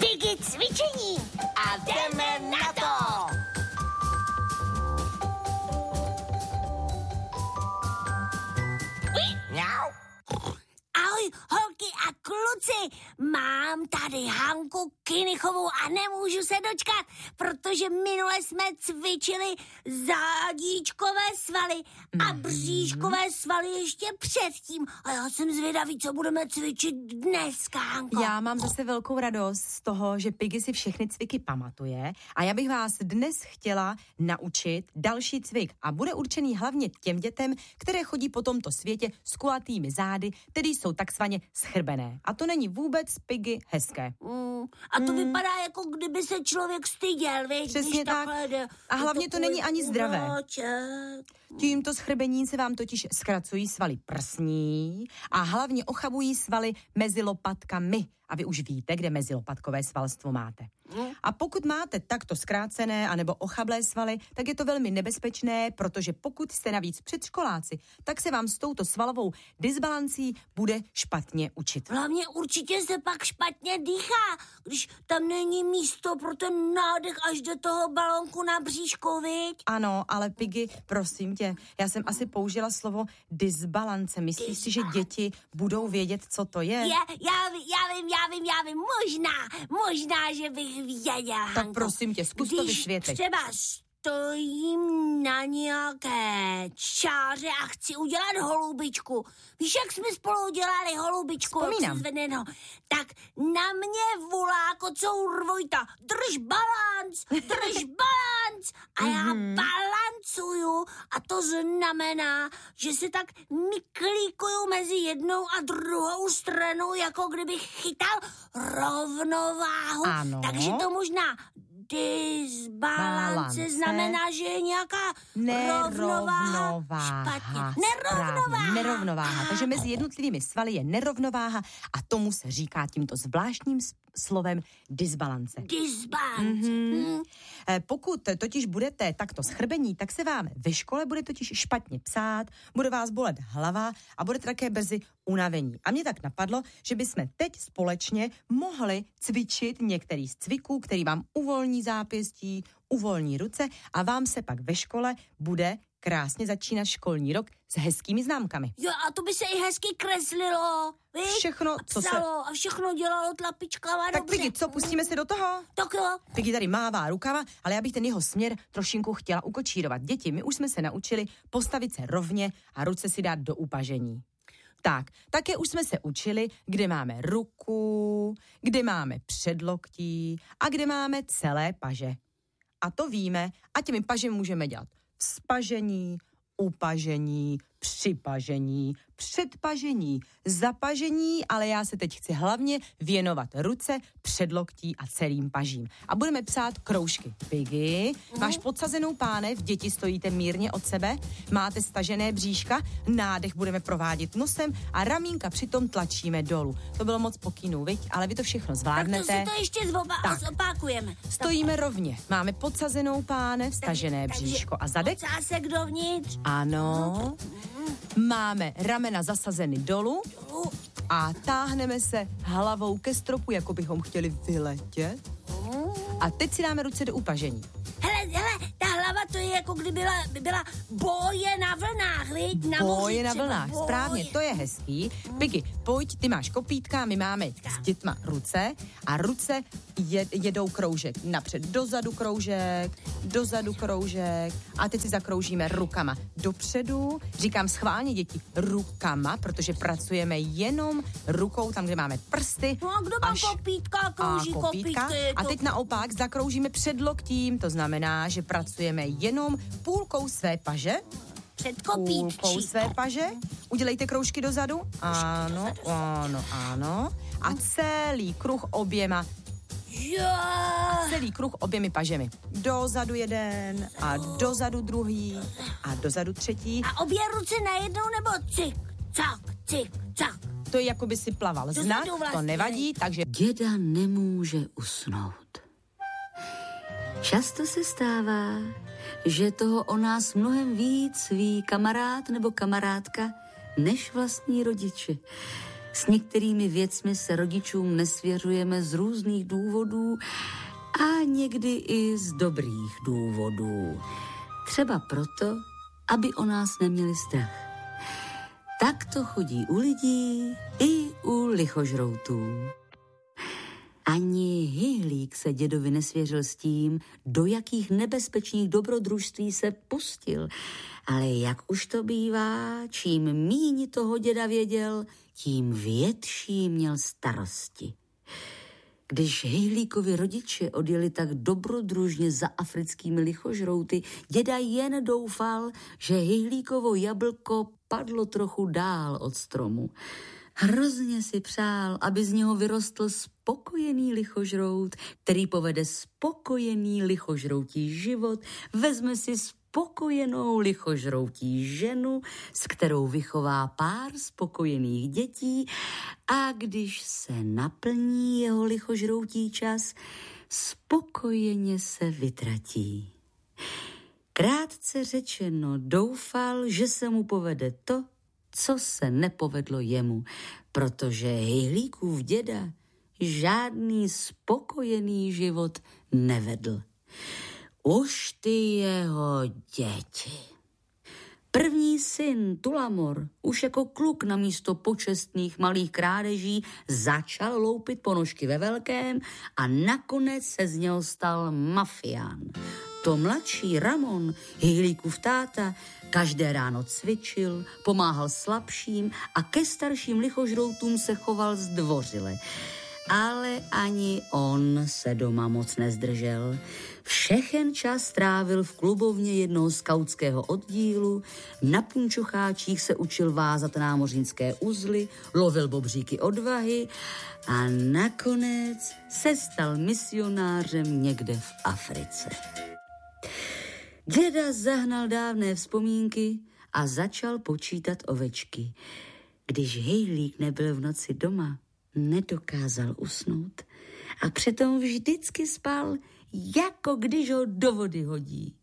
Piggy cvičení a jdeme na to! Ahoj, holky a kluci, mám tady Hanku Kynichovou a nemůžu se dočkat, protože minule jsme cvičili zádíčkové svaly a bříškové svaly ještě předtím. A já jsem zvědavý, co budeme cvičit dneska, Hanko. Já mám zase velkou radost z toho, že Piggy si všechny cviky pamatuje a já bych vás dnes chtěla naučit další cvik a bude určený hlavně těm dětem, které chodí po tomto světě s kulatými zády, tedy jsou takzvaně schrbené. A to není vůbec, Piggy, hezké. A to vypadá, jako kdyby se člověk styděl, víš? Přesně tak. A hlavně to není ani zdravé. Tímto schrbením se vám totiž zkracují svaly prsní a hlavně ochabují svaly mezi lopatkami. A vy už víte, kde mezilopatkové svalstvo máte. A pokud máte takto zkrácené anebo ochablé svaly, tak je to velmi nebezpečné, protože pokud jste navíc předškoláci, tak se vám s touto svalovou disbalancí bude špatně učit. Hlavně určitě se pak špatně dýchá, když tam není místo pro ten nádech až do toho balonku na bříšku, viď? Ano, ale Piggy, prosím tě, já jsem asi použila slovo disbalance. Myslíš si, že děti budou vědět, co to je? Já vím, možná, že bych věděla, Tak prosím tě, zkus to vysvětlit. Když třeba stojím na nějaké čáře a chci udělat holubičku. Víš, jak jsme spolu udělali holubičku? Vzpomínám. Tak na mě volá kocour Vojta. Drž balanc. A já balancuju a to znamená, že se tak myklíkuju mezi jednou a druhou stranou, jako kdybych chytal rovnováhu. Ano. Takže to možná disbalance znamená, že je nějaká rovnováha. Špatně. Nerovnováha. Takže mezi jednotlivými svaly je nerovnováha a tomu se říká tímto zvláštním slovem disbalance. Pokud totiž budete takto schrbení, tak se vám ve škole bude totiž špatně psát, bude vás bolet hlava a budete také brzy unavení. A mě tak napadlo, že bychom teď společně mohli cvičit některý z cviků, který vám uvolní zápěstí, uvolní ruce a vám se pak ve škole bude krásně začínat školní rok s hezkými známkami. Jo, a to by se i hezky kreslilo, víš? Všechno, co se... A všechno dělalo tlapičkama tak dobře. Piggy, co, pustíme se do toho? Tak jo. Piggy tady mává rukama, ale já bych ten jeho směr trošinku chtěla ukočírovat. Děti, my už jsme se naučili postavit se rovně a ruce si dát do upažení. Tak, také už jsme se učili, kde máme ruku, kde máme předloktí a kde máme celé paže. A to víme a těmi pažemi můžeme dělat vzpažení, upažení, připažení, předpažení, zapažení, ale já se teď chci hlavně věnovat ruce, předloktí a celým pažím. A budeme psát kroužky. Piggy, máš podsazenou pánev, děti stojíte mírně od sebe, máte stažené bříška, nádech budeme provádět nosem a ramínka přitom tlačíme dolů. To bylo moc pokynů, viď? Ale vy to všechno zvládnete. Tak to si to ještě zopakujeme. Stojíme rovně, máme podsazenou pánev, stažené bříško a zadek. Ocásek dovnitř. Ano. Máme ramena zasazeny dolů a táhneme se hlavou ke stropu, jako bychom chtěli vyletět. A teď si dáme ruce do upažení. Hele, ta hlava to je jako kdyby byla boje na vlnách, viď? Boje na vlnách, správně, to je hezký. Piggy, pojď, ty máš kopítka, my máme s dětma ruce a ruce jedou kroužek. Napřed dozadu kroužek a teď si zakroužíme rukama dopředu. Říkám schválně děti rukama, protože pracujeme jenom rukou, tam, kde máme prsty. No a kdo má kopítka, krouží kopítky. A teď naopak zakroužíme předloktím, to znamená, že pracujeme jenom půlkou své paže. Před kopítčí. Půlkou své paže. Udělejte kroužky dozadu. Ano. A celý kruh oběma. A celý kruh oběmi pažemi. Dozadu jeden a dozadu druhý a dozadu třetí. A obě ruce najednou nebo cik, cak. To je jako by si plaval znak, to nevadí, takže... Děda nemůže usnout. Často se stává, že toho o nás mnohem víc ví kamarád nebo kamarádka než vlastní rodiče. S některými věcmi se rodičům nesvěřujeme z různých důvodů a někdy i z dobrých důvodů. Třeba proto, aby o nás neměli strach. Tak to chodí u lidí i u lichožroutů. Ani Hyhlík se dědovi nesvěřil s tím, do jakých nebezpečných dobrodružství se pustil. Ale jak už to bývá, čím míň toho děda věděl, tím větší měl starosti. Když Hyhlíkovi rodiče odjeli tak dobrodružně za africkými lichožrouty, děda jen doufal, že Hyhlíkovo jablko padlo trochu dál od stromu. Hrozně si přál, aby z něho vyrostl spokojený lichožrout, který povede spokojený lichožroutí život, vezme si spokojenou lichožroutí ženu, s kterou vychová pár spokojených dětí a když se naplní jeho lichožroutí čas, spokojeně se vytratí. Krátce řečeno, doufal, že se mu povede to, co se nepovedlo jemu, protože Hyhlíkův děda žádný spokojený život nevedl. Už ty jeho děti. První syn, Tulamor, už jako kluk namísto počestných malých krádeží začal loupit ponožky ve velkém a nakonec se z něho stal mafián. To mladší Ramon, Hyhlíkův táta, každé ráno cvičil, pomáhal slabším a ke starším lichožroutům se choval zdvořile. Ale ani on se doma moc nezdržel. Všechen čas trávil v klubovně jednoho skautského oddílu, na punčocháčích se učil vázat námořnické uzly, lovil bobříky odvahy a nakonec se stal misionářem někde v Africe. Děda zahnal dávné vzpomínky a začal počítat ovečky. Když Hyhlík nebyl v noci doma, nedokázal usnout a přitom vždycky spal, jako když ho do vody hodí.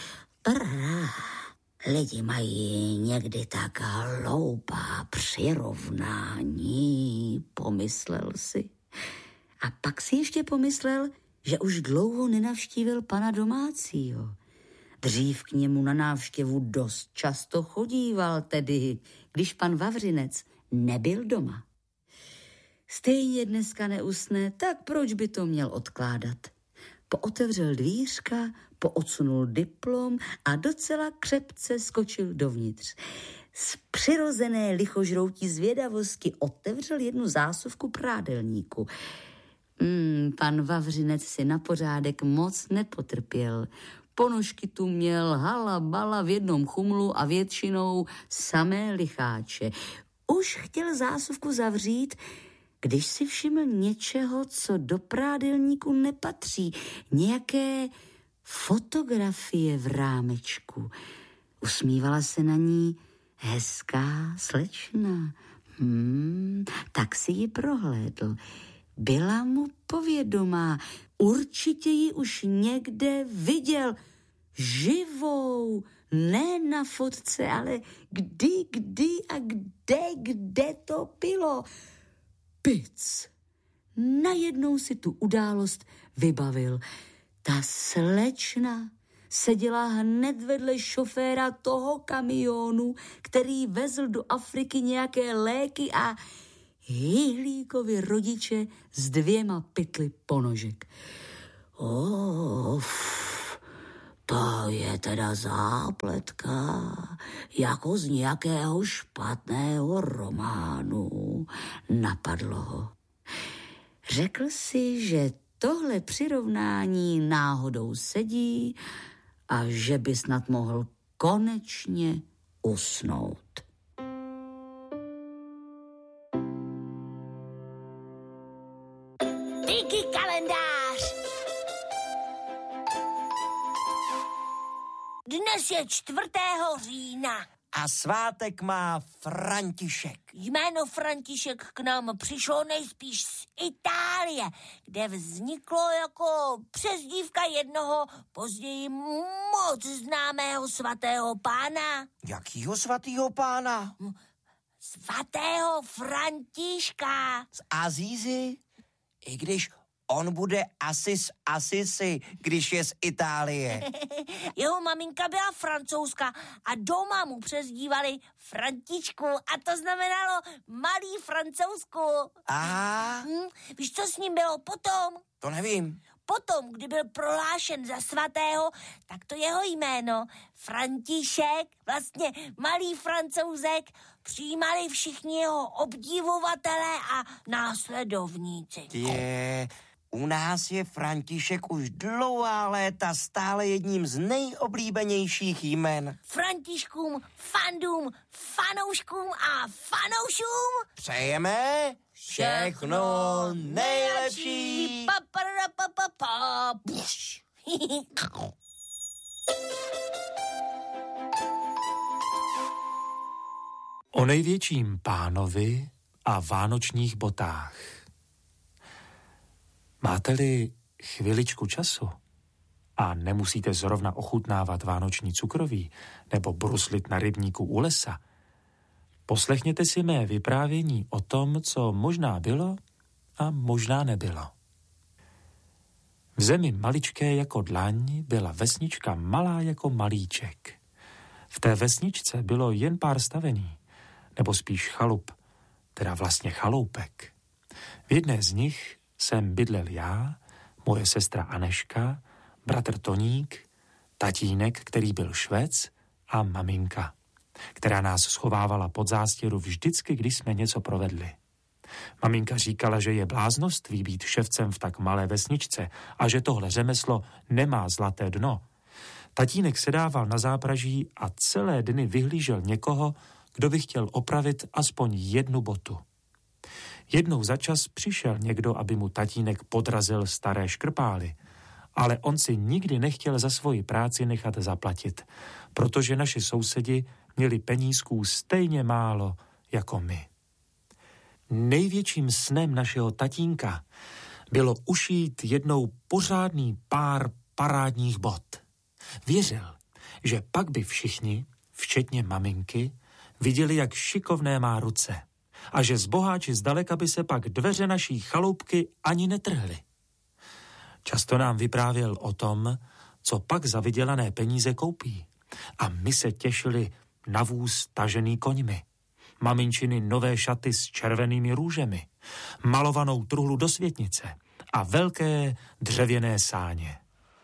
Lidi mají někdy tak hloupá přirovnání, pomyslel si. A pak si ještě pomyslel, že už dlouho nenavštívil pana domácího. Dřív k němu na návštěvu dost často chodíval, tedy když pan Vavřinec nebyl doma. Stejně dneska neusne, tak proč by to měl odkládat? Pootevřel dvířka, poodsunul diplom a docela křepce skočil dovnitř. Z přirozené lichožroutí zvědavosti otevřel jednu zásuvku prádelníku. Pan Vavřinec si na pořádek moc nepotrpěl. Ponožky tu měl halabala v jednom chumlu a většinou samé licháče. Už chtěl zásuvku zavřít, když si všiml něčeho, co do prádelníku nepatří. Nějaké fotografie v rámečku. Usmívala se na ní hezká slečna. Tak si ji prohlédl. Byla mu povědomá. Určitě ji už někde viděl. Živou. Ne na fotce, ale kdy a kde to bylo. Pic. Najednou si tu událost vybavil. Ta slečna seděla hned vedle šoféra toho kamionu, který vezl do Afriky nějaké léky a Hyhlíkovi rodiče s 2 pytly ponožek. To je teda zápletka, jako z nějakého špatného románu, napadlo ho. Řekl si, že tohle přirovnání náhodou sedí a že by snad mohl konečně usnout. Díky kalendář! Dnes je 4. října. A svátek má František. Jméno František k nám přišlo nejspíš z Itálie, kde vzniklo jako přezdívka jednoho později moc známého svatého pána. Jakýho svatýho pána? svatého Františka. Z Asízy? I když on bude asi z Asisi, když je z Itálie. Jeho maminka byla Francouzka a doma mu přezdívali Františku a to znamenalo malý Francouzku. Aha, Víš, co s ním bylo potom? to nevím. Potom, kdy byl prohlášen za svatého, tak to jeho jméno, František, vlastně malý Francouzek, přijímali všichni jeho obdivovatelé a následovníci. U nás je František už dlouhá léta stále jedním z nejoblíbenějších jmen. Františkům, fandům, fanouškům a fanoušům Přejeme všechno nejlepší. O největším pánovi a vánočních botách. Máte-li chviličku času a nemusíte zrovna ochutnávat vánoční cukroví nebo bruslit na rybníku u lesa, poslechněte si mé vyprávění o tom, co možná bylo a možná nebylo. V zemi maličké jako dlaň byla vesnička malá jako malíček. V té vesničce bylo jen pár stavení, nebo spíš chalup, teda vlastně chaloupek. V jedné z nich jsem bydlel já, moje sestra Aneška, bratr Toník, tatínek, který byl Švec, a maminka, která nás schovávala pod zástěru vždycky, když jsme něco provedli. Maminka říkala, že je bláznoství být ševcem v tak malé vesničce a že tohle řemeslo nemá zlaté dno. Tatínek sedával na zápraží a celé dny vyhlížel někoho, kdo by chtěl opravit aspoň jednu botu. Jednou za čas přišel někdo, aby mu tatínek podrazil staré škrpály, ale on si nikdy nechtěl za svoji práci nechat zaplatit, protože naši sousedi měli penízků stejně málo jako my. Největším snem našeho tatínka bylo ušít jednou pořádný pár parádních bot. Věřil, že pak by všichni, včetně maminky, viděli, jak šikovné má ruce a že z boháči zdaleka by se pak dveře naší chaloupky ani netrhly. Často nám vyprávěl o tom, co pak za vydělané peníze koupí, a my se těšili na vůz tažený koňmi, maminčiny nové šaty s červenými růžemi, malovanou truhlu do světnice a velké dřevěné sáně.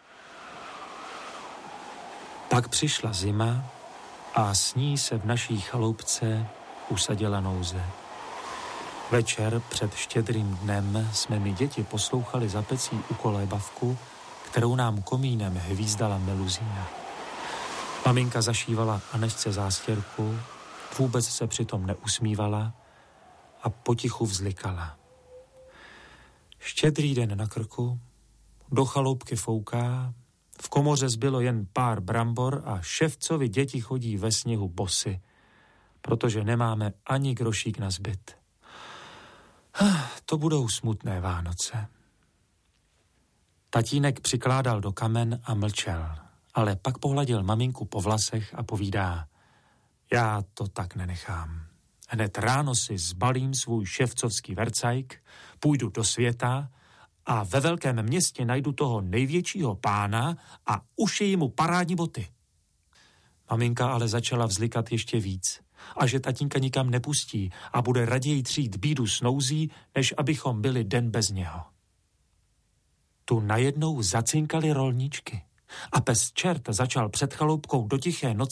Pak přišla zima a s ní se v naší chaloupce usadila nouze. Večer před Štědrým dnem jsme my děti poslouchali za pecí ukolébavku, kterou nám komínem hvízdala meluzína. Maminka zašívala Anešce zástěrku, vůbec se přitom neusmívala a potichu vzlikala. Štědrý den na krku, do chaloupky fouká, v komoře zbylo jen pár brambor a ševcovi děti chodí ve sněhu bosy, protože nemáme ani grošík na zbyt. To budou smutné Vánoce. Tatínek přikládal do kamen a mlčel, ale pak pohladil maminku po vlasech a povídá: já to tak nenechám. Hned ráno si zbalím svůj ševcovský vercajk, půjdu do světa a ve velkém městě najdu toho největšího pána a ušiji mu parádní boty. Maminka ale začala vzlikat ještě víc a že tatínka nikam nepustí a bude raději třít bídu s nouzí, než abychom byli den bez něho. Tu najednou zacinkaly rolničky a pes čert začal před chaloupkou do tiché noci